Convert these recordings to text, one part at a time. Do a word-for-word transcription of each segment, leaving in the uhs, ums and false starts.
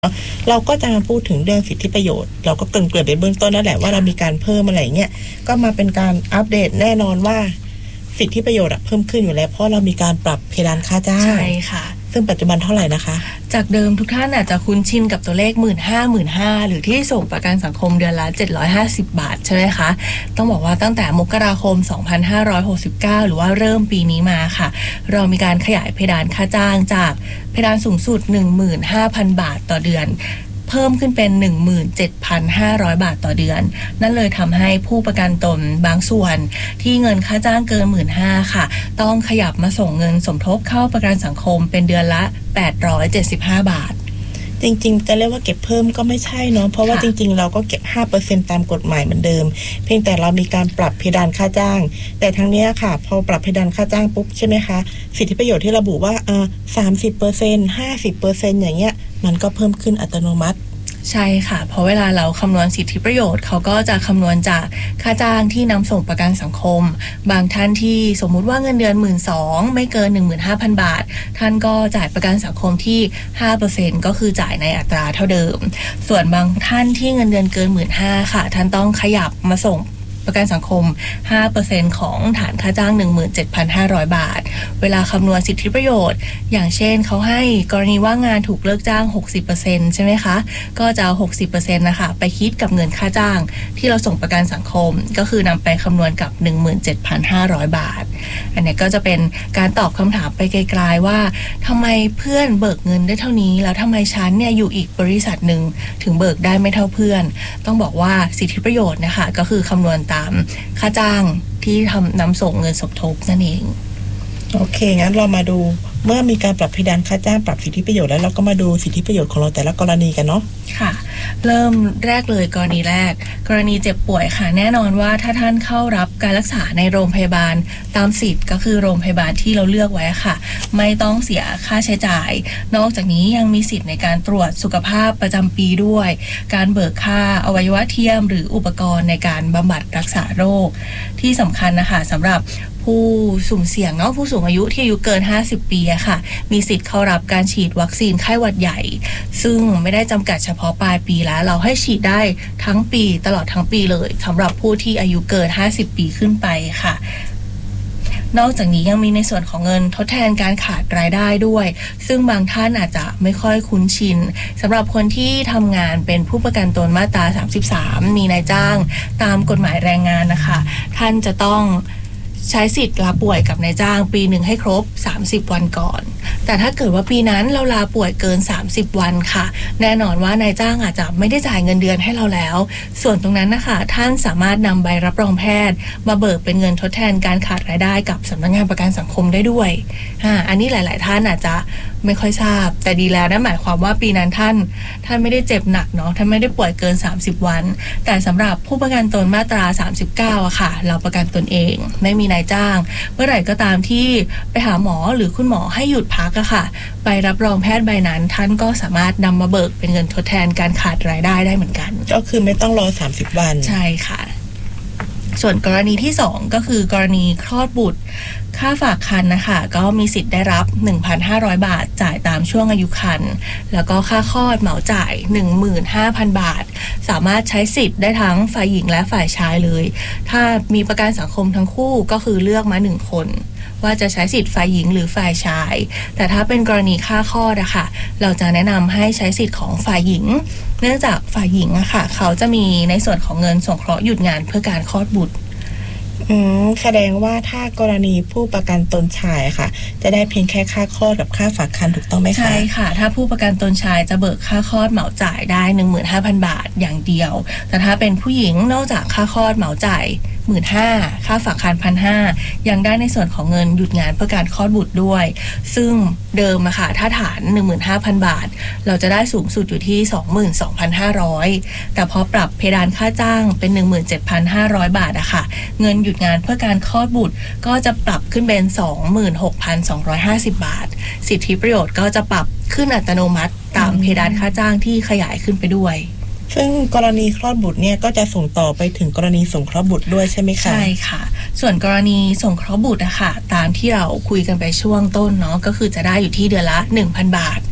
เราก็จะมาพูดถึงเรื่องสิทธิประโยชน์เราก็เกริ่นเกริ่นไปเบื้องต้นนั่นแหละว่าเรามีการเพิ่มอะไรเงี้ยก็มาเป็นการอัปเดตแน่นอนว่าสิทธิประโยชน์เพิ่มขึ้นอยู่แล้วเพราะเรามีการปรับเพดานค่าจ้างใช่ค่ะซึ่งปัจจุบันเท่าไหร่นะคะจากเดิมทุกท่านอาจจะคุ้นชินกับตัวเลข หนึ่งหมื่นห้าพัน หนึ่งหมื่นห้าพัน หรือที่ส่งประกันสังคมเดือนละเจ็ดร้อยห้าสิบบาทใช่ไหมคะต้องบอกว่าตั้งแต่มกราคมสองพันห้าร้อยหกสิบเก้าหรือว่าเริ่มปีนี้มาค่ะเรามีการขยายเพดานค่าจ้างจากเพดานสูงสุด หนึ่งหมื่นห้าพัน บาทต่อเดือนเพิ่มขึ้นเป็น หนึ่งหมื่นเจ็ดพันห้าร้อย บาทต่อเดือนนั่นเลยทำให้ผู้ประกันตนบางส่วนที่เงินค่าจ้างเกิน หนึ่งหมื่นห้าพัน ค่ะต้องขยับมาส่งเงินสมทบเข้าประกันสังคมเป็นเดือนละแปดร้อยเจ็ดสิบห้าบาทจริงๆจะเรียกว่าเก็บเพิ่มก็ไม่ใช่เนาะเพราะว่าจริงๆเราก็เก็บ ห้าเปอร์เซ็นต์ ตามกฎหมายเหมือนเดิมเพียงแต่เรามีการปรับเพดานค่าจ้างแต่ทั้งนี้ค่ะพอปรับเพดานค่าจ้างปุ๊บใช่ไหมคะสิทธิประโยชน์ที่ระบุว่าเอ่อ สามสิบเปอร์เซ็นต์ ห้าสิบเปอร์เซ็นต์ อย่างเงี้ยมันก็เพิ่มขึ้นอัตโนมัติใช่ค่ะเพราะเวลาเราคำนวณสิทธิประโยชน์เขาก็จะคำนวณจากค่าจ้างที่นำส่งประกันสังคมบางท่านที่สมมุติว่าเงินเดือน หนึ่งหมื่นสองพัน ไม่เกิน หนึ่งหมื่นห้าพัน บาทท่านก็จ่ายประกันสังคมที่ ห้าเปอร์เซ็นต์ ก็คือจ่ายในอัตราเท่าเดิมส่วนบางท่านที่เงินเดือนเกิน หนึ่งหมื่นห้าพัน ค่ะท่านต้องขยับมาส่งประกันสังคม ห้าเปอร์เซ็นต์ ของฐานค่าจ้าง หนึ่งหมื่นเจ็ดพันห้าร้อย บาทเวลาคำนวณสิทธิประโยชน์อย่างเช่นเขาให้กรณีว่างงานถูกเลิกจ้าง หกสิบเปอร์เซ็นต์ ใช่ไหมคะก็จะเอา หกสิบเปอร์เซ็นต์ นะคะไปคิดกับเงินค่าจ้างที่เราส่งประกันสังคมก็คือนำไปคำนวณกับ หนึ่งหมื่นเจ็ดพันห้าร้อย บาทอันนี้ก็จะเป็นการตอบคำถามไปไกลๆว่าทำไมเพื่อนเบิกเงินได้เท่านี้แล้วทำไมฉันเนี่ยอยู่อีกบริษัทหนึ่งถึงเบิกได้ไม่เท่าเพื่อนต้องบอกว่าสิทธิประโยชน์นะคะก็คือคำนวณตามค่าจ้างที่ทำนำส่งเงินสมทบนั่นเองโอเคงั้นเรามาดูเมื่อมีการปรับเพดานค่าจ้างปรับสิทธิประโยชน์แล้วเราก็มาดูสิทธิประโยชน์ของเราแต่ละกรณีกันเนาะค่ะเริ่มแรกเลยกรณีแรกกรณีเจ็บป่วยค่ะแน่นอนว่าถ้าท่านเข้ารับการรักษาในโรงพยาบาลตามสิทธิ์ก็คือโรงพยาบาลที่เราเลือกไว้ค่ะไม่ต้องเสียค่าใช้จ่ายนอกจากนี้ยังมีสิทธิ์ในการตรวจสุขภาพประจำปีด้วยการเบิกค่าอวัยวะเทียมหรืออุปกรณ์ในการบำบัดรักษาโรคที่สำคัญนะคะสำหรับผู้สุ่มเสี่ยงเนาะผู้สูงอายุที่อายุเกินห้าสิบปีอะค่ะมีสิทธิ์เข้ารับการฉีดวัคซีนไข้หวัดใหญ่ซึ่งไม่ได้จำกัดเฉพาะปลายปีแล้วเราให้ฉีดได้ทั้งปีตลอดทั้งปีเลยสำหรับผู้ที่อายุเกินห้าสิบปีขึ้นไปค่ะนอกจากนี้ยังมีในส่วนของเงินทดแทนการขาดรายได้ด้วยซึ่งบางท่านอาจจะไม่ค่อยคุ้นชินสำหรับคนที่ทำงานเป็นผู้ประกันตนมาตราสามสิบสามมีนายจ้างตามกฎหมายแรงงานนะคะท่านจะต้องใช้สิทธิ์ลาป่วยกับนายจ้างปีหนึ่งให้ครบสามสิบวันก่อนแต่ถ้าเกิดว่าปีนั้นเราลาป่วยเกินสามสิบวันค่ะแน่นอนว่านายจ้างอาจจะไม่ได้จ่ายเงินเดือนให้เราแล้วส่วนตรงนั้นนะคะท่านสามารถนำใบรับรองแพทย์มาเบิกเป็นเงินทดแทนการขาดรายได้กับสำนักงานประกันสังคมได้ด้วยอ่าอันนี้หลายๆท่านอาจจะไม่ค่อยทราบแต่ดีแล้วนั่นหมายความว่าปีนั้นท่านท่านไม่ได้เจ็บหนักเนาะท่านไม่ได้ป่วยเกินสามสิบวันแต่สำหรับผู้ประกันตนมาตราสามสิบเก้าอะค่ะเราประกันตนเองไม่มีนายจ้างเมื่อไหร่ก็ตามที่ไปหาหมอหรือคุณหมอให้หยุดพักอะค่ะใบรับรองแพทย์ใบนั้นท่านก็สามารถนำมาเบิกเป็นเงินทดแทนการขาดรายได้ได้เหมือนกันก็คือไม่ต้องรอสามสิบวันใช่ค่ะส่วนกรณีที่สองก็คือกรณีคลอดบุตรค่าฝากครรภ์นะคะก็มีสิทธิ์ได้รับ หนึ่งพันห้าร้อย บาทจ่ายตามช่วงอายุครรภ์แล้วก็ค่าคลอดเหมาจ่าย หนึ่งหมื่นห้าพัน บาทสามารถใช้สิทธิ์ได้ทั้งฝ่ายหญิงและฝ่ายชายเลยถ้ามีประกันสังคมทั้งคู่ก็คือเลือกมาหนึ่งคนว่าจะใช้สิทธิ์ฝ่ายหญิงหรือฝ่ายชายแต่ถ้าเป็นกรณีค่าคลอดอะค่ะเราจะแนะนำให้ใช้สิทธิ์ของฝ่ายหญิงเนื่องจากฝ่ายหญิงอะค่ะเขาจะมีในส่วนของเงินสงเคราะห์หยุดงานเพื่อการคลอดบุตรอืมแสดงว่าถ้ากรณีผู้ประกันตนชายค่ะจะได้เพียงแค่ค่าคลอดกับค่าฝากครรภ์ถูกต้องไหมคะใช่ค่ะถ้าผู้ประกันตนชายจะเบิกค่าคลอดเหมาจ่ายได้ หนึ่งหมื่นห้าพัน บาทอย่างเดียวแต่ถ้าเป็นผู้หญิงนอกจากค่าคลอดเหมาจ่าย หนึ่งหมื่นห้าพัน ค่าฝากครรภ์ หนึ่งพันห้าร้อย ยังได้ในส่วนของเงินหยุดงานเพื่อการคลอดบุตรด้วยซึ่งเดิมอะค่ะถ้าฐาน หนึ่งหมื่นห้าพัน บาทเราจะได้สูงสุดอยู่ที่ สองหมื่นสองพันห้าร้อย แต่พอปรับเพดานค่าจ้างเป็น หนึ่งหมื่นเจ็ดพันห้าร้อย บาทอะค่ะเงินหยุดงานเพื่อการคลอดบุตรก็จะปรับขึ้นเป็น สองหมื่นหกพันสองร้อยห้าสิบ บาทสิทธิประโยชน์ก็จะปรับขึ้นอัตโนมัติตามเพดานค่าจ้างที่ขยายขึ้นไปด้วยซึ่งกรณีคลอดบุตรเนี่ยก็จะส่งต่อไปถึงกรณีสงเคราะห์บุตรด้วยใช่ไหมคะใช่ค่ะส่วนกรณีสงเคราะห์บุตรอะค่ะตามที่เราคุยกันไปช่วงต้นเนาะก็คือจะได้อยู่ที่เดือนละ หนึ่งพัน บาท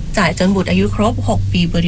จ่ายจนบุตรอายุครบหกปีบริ